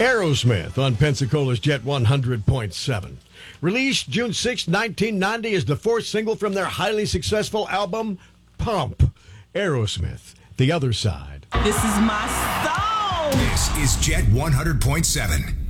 Aerosmith on Pensacola's Jet 100.7. Released June 6, 1990 is the fourth single from their highly successful album, Pump. Aerosmith, The Other Side. This is my song. This is Jet 100.7.